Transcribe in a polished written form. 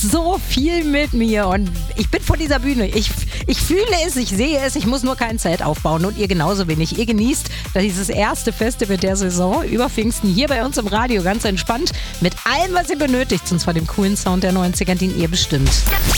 so viel mit mir und ich bin vor dieser Bühne. Ich fühle es, ich sehe es, ich muss nur kein Zelt aufbauen und ihr genauso wenig. Ihr genießt dieses erste Festival der Saison über Pfingsten hier bei uns im Radio ganz entspannt mit allem, was ihr benötigt, und zwar dem coolen Sound der 90er, den ihr bestimmt.